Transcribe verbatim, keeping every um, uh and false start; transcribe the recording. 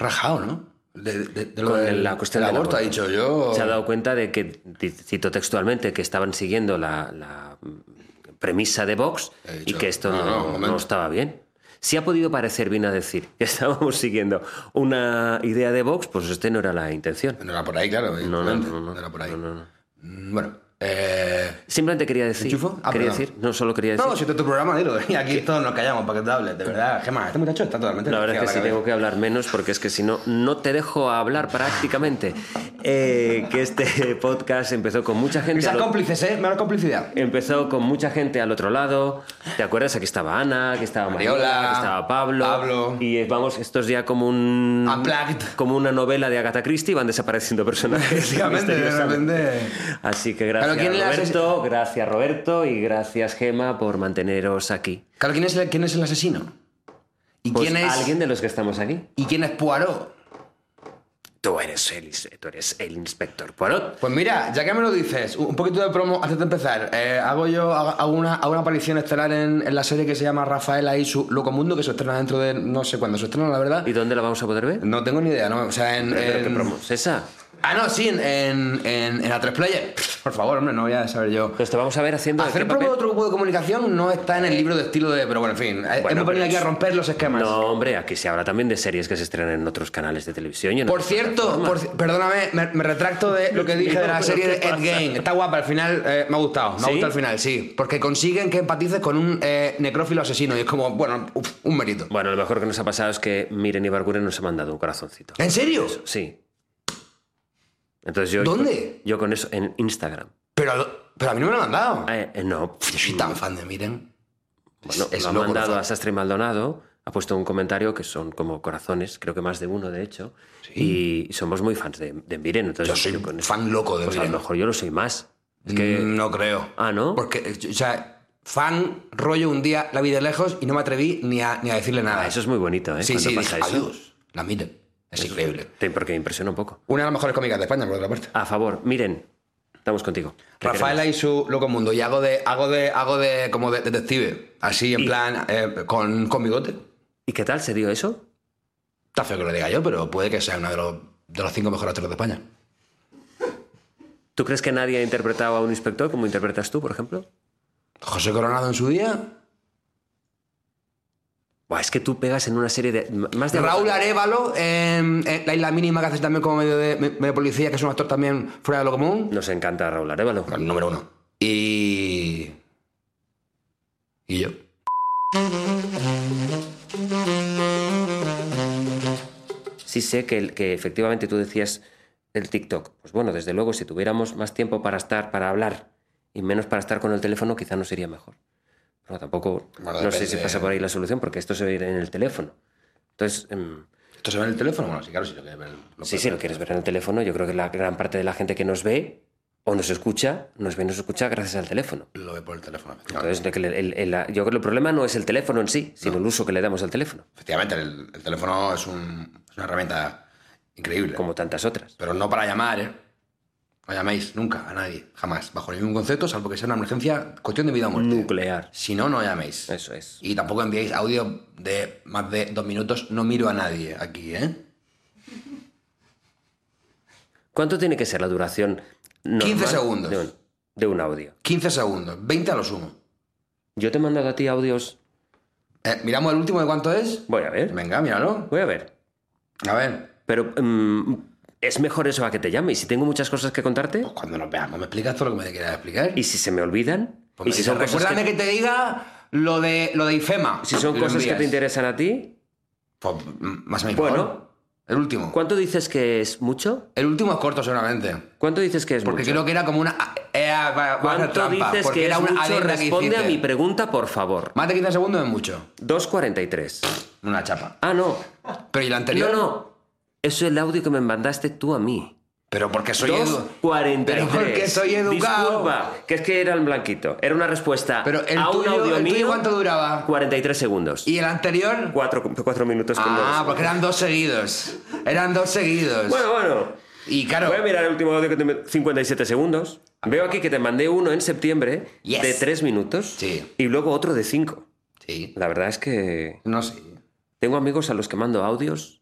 Rajado, ¿no? De, de, de lo Con del, la cuestión del del aborto, aborto. ha dicho yo. Se ha dado cuenta de que, cito textualmente, que estaban siguiendo la, la premisa de Vox He dicho, y que esto no, no, no, un no, momento. estaba bien. Si ha podido parecer bien a decir que estábamos siguiendo una idea de Vox, pues este no era la intención. No era por ahí, claro. No, no, evidentemente, no, no, no era por ahí. no, no, no. Mm, Bueno, eh... Simplemente quería decir... ¿Enchufo? Ah, quería perdón. decir, no solo quería decir... No, si este es tu programa, dilo. Y aquí todos nos callamos para que te hables. De verdad, Gemma, este muchacho está totalmente... La verdad es que sí cabeza. tengo que hablar menos porque es que si no, no te dejo hablar prácticamente. Eh, que este podcast empezó con mucha gente... Esas al o- cómplices, ¿eh? Menos complicidad. Empezó con mucha gente al otro lado. ¿Te acuerdas? Aquí estaba Ana, aquí estaba Mariola, Mariola, aquí estaba Pablo. Pablo. Y eh, vamos, esto es ya como un... Unplugged. Como una novela de Agatha Christie, van desapareciendo personajes. Efectivamente, de misteriosamente. repente... Así que gracias, Claro, ¿quién le hace- Roberto, gracias Roberto y gracias Gema por manteneros aquí. Claro, ¿quién es el, quién es el asesino? ¿Y Pues quién es... alguien de los que estamos aquí. ¿Y quién es Poirot? Tú eres el, tú eres el inspector Poirot. Pues mira, ya que me lo dices, un poquito de promo antes de empezar. Eh, hago yo hago hago una, hago una aparición estelar en, en la serie que se llama Rafaela y su Locomundo, que se estrena dentro de... No sé cuándo se estrena, la verdad. ¿Y dónde la vamos a poder ver? No tengo ni idea, ¿no? O sea, en... ¿Pero, pero en- qué promo es esa? Ah, no, sí, en, en, en, en A tres Player. Por favor, hombre, no voy a saber yo. Pues te vamos a ver haciendo... Hacer ¿qué promo de papel? otro grupo de comunicación no está en el libro de estilo de... Pero bueno, en fin. Bueno, hemos venido pero aquí a es- romper los esquemas. No, hombre, aquí se habla también de series que se estrenan en otros canales de televisión. y en Por otras cierto, plataformas. por- perdóname, me, me retracto de lo que dije de la Pero, serie de ¿qué Ed pasa? Gein. Está guapa, al final eh, me ha gustado. Me ¿Sí? ha gustado al final, sí. Porque consiguen que empatices con un eh, necrófilo asesino. Y es como, bueno, uf, un mérito. Bueno, lo mejor que nos ha pasado es que Miren Ibarguren nos ha mandado un corazoncito. ¿En serio? Sí. Entonces yo... ¿Dónde? Yo con eso en Instagram. Pero, pero a mí no me lo han mandado. Eh, eh, no. Yo soy tan fan de Miren. Bueno, es lo ha loco, mandado lo a fan. Sastre Maldonado, ha puesto un comentario que son como corazones, creo que más de uno, de hecho, y somos muy fans de, de Miren. Entonces, Yo soy con eso- fan loco de pues a Miren. lo mejor yo lo soy más. Es que... Mm, No creo. Ah, ¿no? Porque, o sea, fan, rollo un día, la vi de lejos y no me atreví ni a, ni a decirle nada. Ah, eso es muy bonito, ¿eh? Sí, Cuando sí, pasa dije, eso. adiós. La Miren. Es increíble. Te- Porque me impresiona un poco. Una de las mejores cómicas de España, por otra parte. A favor, Miren, estamos contigo. Te Rafaela y su Loco Mundo. Y hago de, hago de, hago de como de detective. Así, en Y- plan, eh, con, con bigote. queremos. ¿Y qué tal se dio eso? Está feo que lo diga yo, pero puede que sea uno de los, de los cinco mejores actores de España. ¿Tú crees que nadie ha interpretado a un inspector como interpretas tú, por ejemplo? José Coronado en su día. Buah, es que tú pegas en una serie de... Más de Raúl Arévalo en, en La Isla Mínima, que hace también como medio de medio policía, que es un actor también fuera de lo común. Nos encanta Raúl Arévalo. El número uno. Y... Y yo. Sí sé que, el- que efectivamente tú decías el TikTok. Pues bueno, desde luego, si tuviéramos más tiempo para estar, para hablar y menos para estar con el teléfono, quizá no sería mejor. Pero tampoco, Bueno, no sé depende. si pasa por ahí la solución, porque esto se ve en el teléfono. Entonces, em, ¿Esto se ve en el teléfono? Bueno, sí, claro, si lo quieres ver. Lo sí, puedes si ver. lo quieres ver en el teléfono, yo creo que la gran parte de la gente que nos ve o nos escucha, nos ve y nos escucha gracias al teléfono. Lo ve por el teléfono. Entonces, de que el- el- el- la- yo creo que el problema no es el teléfono en sí, sino el uso que le damos al teléfono, Efectivamente, el, el teléfono es, un- es una herramienta increíble. como tantas otras. Pero no para llamar, ¿eh? No llaméis nunca a nadie, jamás, bajo ningún concepto, salvo que sea una emergencia, cuestión de vida o muerte. Nuclear. Si no, no llaméis. Eso es. Y tampoco enviéis audio de más de dos minutos. No miro a nadie aquí, ¿eh? ¿Cuánto tiene que ser la duración normal quince segundos. de un, de un audio? quince segundos, veinte a lo sumo. Yo te he mandado a ti audios... Eh, ¿Miramos el último de cuánto es? Voy a ver, Venga, míralo. voy a ver. A ver, Pero mm, es mejor eso a que te llame. Y si tengo muchas cosas que contarte, pues cuando nos veamos me explicas todo lo que me quieras explicar. y si se me olvidan, Pues y me si dices, son cosas, recuérdame que, que... te diga lo de, lo de IFEMA. si son Y lo cosas que envías. te interesan a ti, Pues mm, más o menos. Bueno. El último. ¿cuánto dices que es mucho? El último es corto seguramente. ¿Cuánto dices que es Porque mucho? creo que era como una... Eh, va- va a hacer ¿Cuánto trampa, dices porque que era es una mucho? adenda que Responde a hiciste. mi pregunta, por favor. Más de quince segundos es mucho. dos cuarenta y tres. Una chapa. Ah, no. Pero ¿y la anterior? No, no. Eso es el audio que me mandaste tú a mí. Pero porque soy edu... dos cuarenta y tres. Pero porque soy educado. Disculpa, que es que era el blanquito. Era una respuesta Pero el a un tuyo, audio el tuyo mío. ¿cuánto duraba? cuarenta y tres segundos. ¿Y el anterior? Cuatro, cuatro minutos con Ah, dos. porque eran dos seguidos. Eran dos seguidos. Bueno, bueno. Y claro... Voy a mirar el último audio que te... me- cincuenta y siete segundos. Veo aquí que te mandé uno en septiembre Yes. de tres minutos. Sí. Y luego otro de cinco. Sí. La verdad es que No sé. tengo amigos a los que mando audios